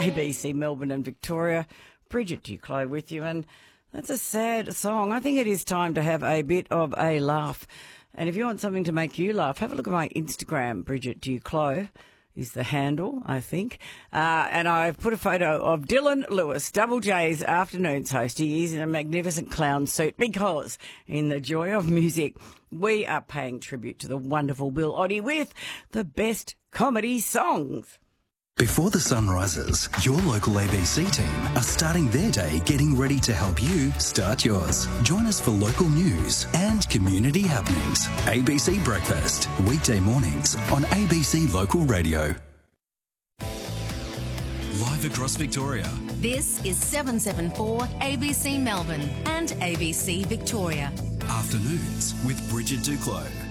ABC Melbourne and Victoria. Bridget Duclos with you, and that's a sad song. I think it is time to have a bit of a laugh. And if you want something to make you laugh, have a look at my Instagram. Bridget Duclos is the handle, I think. And I've put a photo of Dylan Lewis, Double J's afternoons host. He is in a magnificent clown suit because in the joy of music, we are paying tribute to the wonderful Bill Oddie with the best comedy songs. Before the sun rises, your local ABC team are starting their day getting ready to help you start yours. Join us for local news and community happenings. ABC Breakfast, weekday mornings on ABC Local Radio. Live across Victoria. This is 774 ABC Melbourne and ABC Victoria. Afternoons with Bridget Duclos.